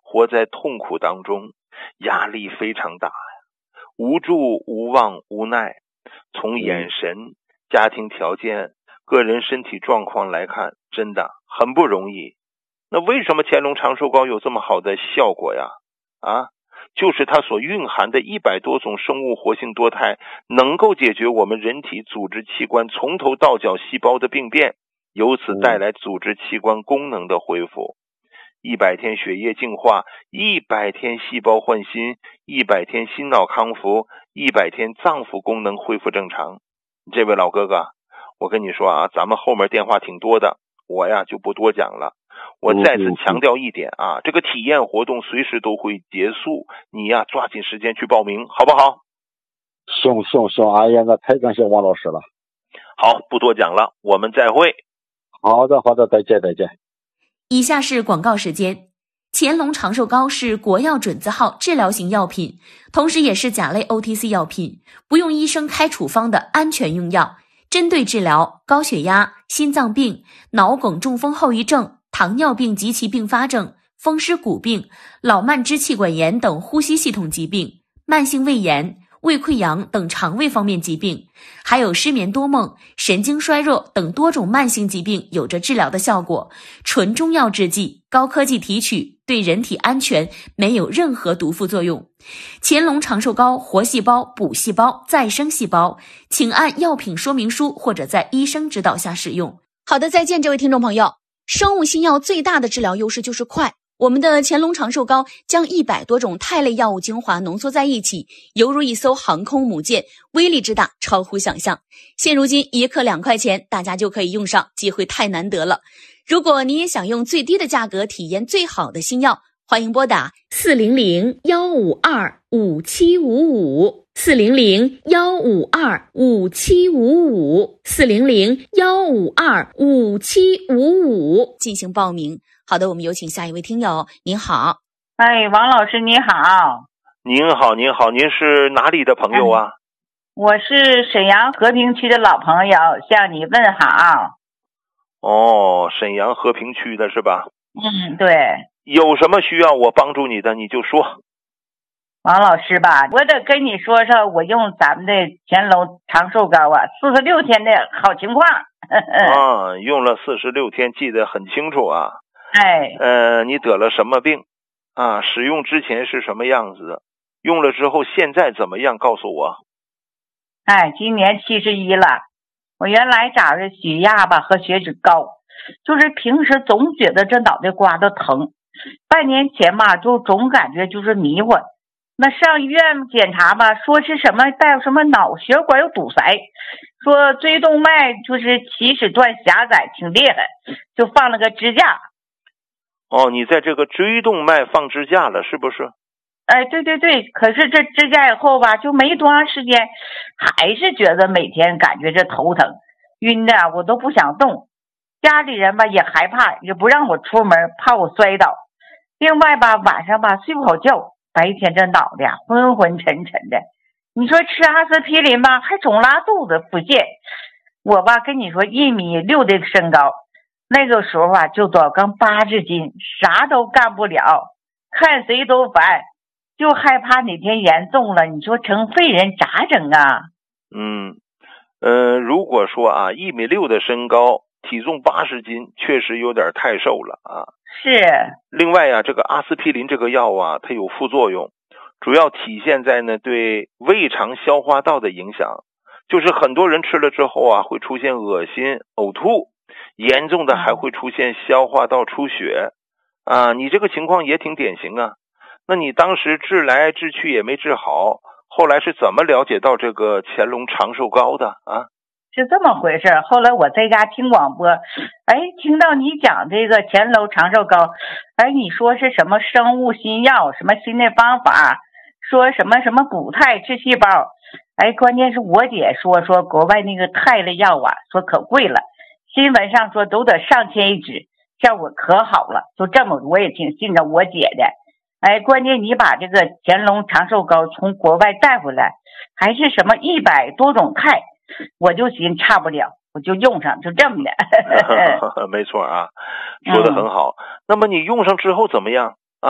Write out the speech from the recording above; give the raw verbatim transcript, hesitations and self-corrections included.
活在痛苦当中，压力非常大，无助、无望、无奈。从眼神、家庭条件、个人身体状况来看，真的很不容易。那为什么乾隆长寿膏有这么好的效果呀？啊，就是它所蕴含的一百多种生物活性多肽，能够解决我们人体组织器官从头到脚细胞的病变，由此带来组织器官功能的恢复。一百天血液净化，一百天细胞换新，一百天心脑康复，一百天脏腑功能恢复正常。这位老哥哥，我跟你说啊，咱们后面电话挺多的，我呀就不多讲了。我再次强调一点啊，这个体验活动随时都会结束，你呀抓紧时间去报名，好不好？ 行行行，哎呀，那太感谢王老师了。 好，不多讲了，我们再会。 好的好的，再见再见。 以下是广告时间。乾隆长寿膏是国药准字号治疗型药品，同时也是甲类 O T C 药品，不用医生开处方的安全用药，针对治疗高血压、心脏病、脑梗、中风后遗症、糖尿病及其并发症、风湿骨病、老慢支气管炎等呼吸系统疾病、慢性胃炎、胃溃疡等肠胃方面疾病，还有失眠多梦、神经衰弱等多种慢性疾病有着治疗的效果。纯中药制剂，高科技提取，对人体安全，没有任何毒副作用。乾隆长寿膏活细胞、补细胞、再生细胞，请按药品说明书或者在医生指导下使用。好的，再见，这位听众朋友。生物新药最大的治疗优势就是快。我们的乾隆长寿膏将一百多种肽类药物精华浓缩在一起，犹如一艘航空母舰，威力之大超乎想象。现如今一克两块钱，大家就可以用上，机会太难得了。如果你也想用最低的价格体验最好的新药，欢迎拨打四零零幺五二五七五五四零零幺五二五七五五四零零幺五二五七五五进行报名。好的，我们有请下一位听友。您好。 哎，王老师你好。 您好您好，您是哪里的朋友啊？ 嗯、我是沈阳和平区的老朋友，向你问好。 哦，沈阳和平区的是吧？ 嗯，对。 有什么需要我帮助你的你就说。 王老师吧，我得跟你说说我用咱们的乾隆长寿膏啊，四十六天的好情况。 啊，用了四十六天，记得很清楚啊。 哎， 呃，你得了什么病啊？使用之前是什么样子？用了之后现在怎么样？告诉我。 哎，今年七十一了。我原来长着血压吧和血脂高，就是平时总觉得这脑袋瓜子疼。半年前吧，就总感觉就是迷糊。那上医院检查吧，说是什么带有什么脑血管有堵塞，说椎动脉就是起始段狭窄，挺厉害，就放了个支架。 哦，你在这个椎动脉放支架了，是不是？ 哎，对对对，可是这支架以后吧，就没多长时间，还是觉得每天感觉这头疼、晕的，我都不想动。家里人吧也害怕，也不让我出门，怕我摔倒。另外吧，晚上吧睡不好觉，白天这脑袋啊昏昏沉沉的。你说吃阿司匹林吧，还总拉肚子、腹泻。我吧跟你说，一米六的身高，那个时候啊就多刚八十斤，啥都干不了，看谁都烦。就害怕哪天严重了，你说成废人咋整啊？ 嗯，呃，如果说啊，一米六的身高，体重八十斤，确实有点太瘦了啊。 是。 另外啊，这个阿司匹林这个药啊，它有副作用，主要体现在呢对胃肠消化道的影响，就是很多人吃了之后啊，会出现恶心、呕吐，严重的还会出现消化道出血啊。你这个情况也挺典型啊。那你当时治来治去也没治好，后来是怎么了解到这个乾隆长寿膏的啊？ 是这么回事，后来我在家听广播，哎，听到你讲这个乾隆长寿膏，哎，你说是什么生物新药，什么新的方法，说什么什么补肽治细胞，哎，关键是我姐说说国外那个肽类药啊，说可贵了，新闻上说都得上千一支，效果可好了，就这么我也挺信着我姐的。哎，关键你把这个乾隆长寿膏从国外带回来，还是什么一百多种肽，我就寻差不了，我就用上，就这么的。 没错啊，说得很好、嗯。那么你用上之后怎么样？